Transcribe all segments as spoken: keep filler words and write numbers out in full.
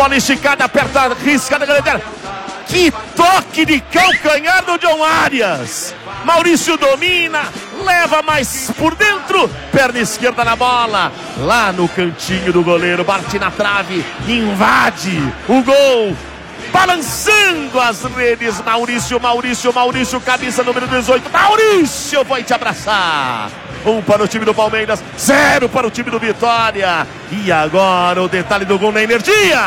bola esticada, aperta, risca da grande área. Que toque de calcanhar do John Arias. Maurício domina, leva mais por dentro, perna esquerda na bola, lá no cantinho do goleiro, bate na trave, invade o gol, balançando as redes. Maurício, Maurício, Maurício, camisa número dezoito, Maurício foi te abraçar. Um para o time do Palmeiras, zero para o time do Vitória. E agora o detalhe do gol na energia.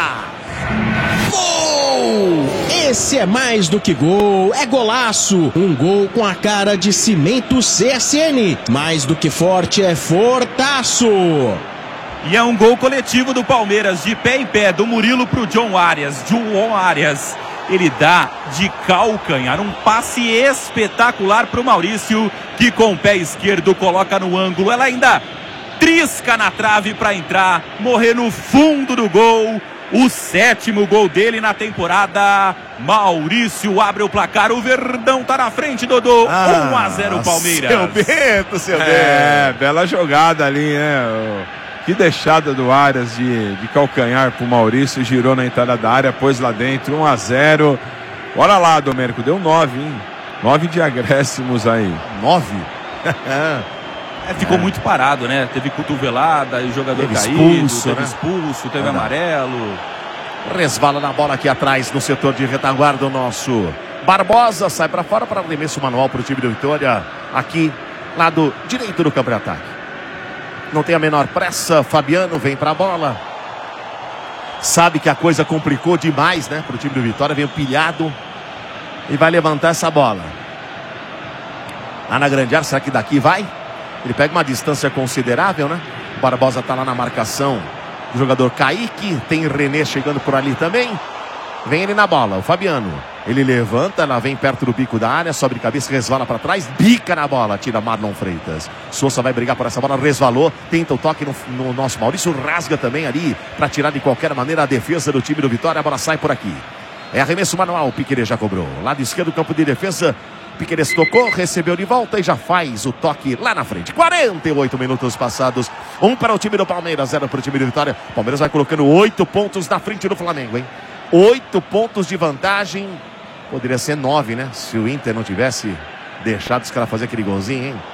Gol! Esse é mais do que gol, é golaço. Um gol com a cara de Cimento C S N. Mais do que forte, é fortaço. E é um gol coletivo do Palmeiras, de pé em pé, do Murilo pro John Arias. John Arias, ele dá de calcanhar, um passe espetacular pro Maurício, que com o pé esquerdo coloca no ângulo. Ela ainda trisca na trave para entrar, morrer no fundo do gol. O sétimo gol dele na temporada. Maurício abre o placar. O Verdão tá na frente, Dodô. Ah, um a zero Palmeiras. Seu Bento, seu Bento. É, bela jogada ali, né? Que deixada do Arias de, de calcanhar pro Maurício. Girou na entrada da área, pôs lá dentro. um a zero. Olha lá, Domênico. Deu nove, hein? nove de acréscimos aí. nove? É, ficou é. muito parado, né? Teve cotovelada, o jogador teve caído, expulso, teve né? expulso, teve é amarelo. Resvala na bola aqui atrás, no setor de retaguarda, o nosso Barbosa sai para fora para arremesso manual para o time do Vitória, aqui, lado direito do campo de ataque. Não tem a menor pressa, Fabiano vem para a bola. Sabe que a coisa complicou demais, né? Para o time do Vitória, veio pilhado e vai levantar essa bola. Lá na grande área, será que daqui vai? Ele pega uma distância considerável, né? O Barbosa tá lá na marcação do jogador Kaique. Tem René chegando por ali também. Vem ele na bola, o Fabiano. Ele levanta, ela vem perto do bico da área, sobe de cabeça, resvala para trás, bica na bola, tira Marlon Freitas. Souza vai brigar por essa bola, resvalou, tenta o toque no, no nosso Maurício, rasga também ali para tirar de qualquer maneira a defesa do time do Vitória. A bola sai por aqui. É arremesso manual, o Piquerez já cobrou. Lado esquerdo do campo de defesa. Piquerez tocou, recebeu de volta e já faz o toque lá na frente. quarenta e oito minutos passados. Um para o time do Palmeiras, zero para o time do Vitória. Palmeiras vai colocando oito pontos na frente do Flamengo, hein? Oito pontos de vantagem. Poderia ser nove, né? Se o Inter não tivesse deixado os caras fazer aquele golzinho, hein?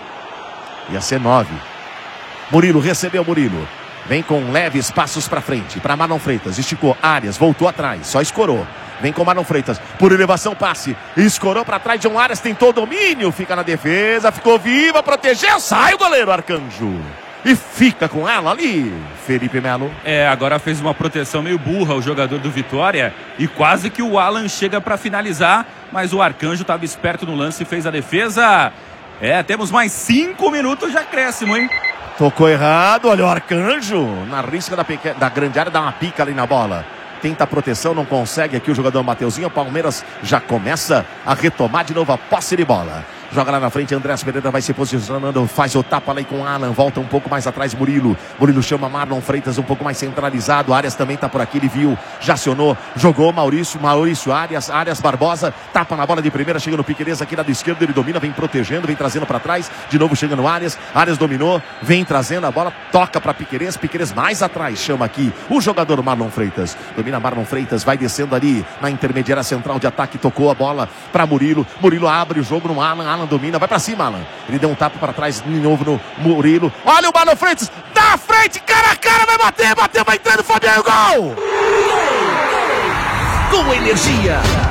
Ia ser nove. Murilo recebeu, Murilo. Vem com leves passos para frente. Para Marlon Freitas. Esticou Arias, voltou atrás. Só escorou. Vem com Marlon Freitas, por elevação, passe, escorou para trás, John Arias tentou o domínio, fica na defesa, ficou viva, protegeu, sai o goleiro Arcanjo. E fica com ela ali, Felipe Melo. É, agora fez uma proteção meio burra o jogador do Vitória e quase que o Alan chega para finalizar, mas o Arcanjo estava esperto no lance e fez a defesa. É, temos mais cinco minutos de acréscimo, hein? Tocou errado, olha o Arcanjo, na risca da, pequena, da grande área, dá uma pica ali na bola. Tenta a proteção, não consegue aqui o jogador Mateuzinho. O Palmeiras já começa a retomar de novo a posse de bola. Joga lá na frente, Andrés Pereira vai se posicionando, faz o tapa ali com o Alan, volta um pouco mais atrás, Murilo. Murilo chama Marlon Freitas um pouco mais centralizado. Arias também tá por aqui, ele viu, já acionou, jogou Maurício, Maurício Arias, Arias Barbosa, tapa na bola de primeira, chega no Piquerez aqui lado esquerdo, ele domina, vem protegendo, vem trazendo para trás, de novo chega no Arias, Arias dominou, vem trazendo a bola, toca para Piquerez, Piquerez mais atrás, chama aqui o jogador Marlon Freitas, domina Marlon Freitas, vai descendo ali na intermediária central de ataque, tocou a bola para Murilo, Murilo abre o jogo no Alan, Alan domina, vai pra cima, Alan. Ele deu um tapa para trás de novo no Murilo. Olha o Marlon Freitas, da frente, cara a cara, vai bater, bateu, vai entrando, Fabiano, gol! Com energia.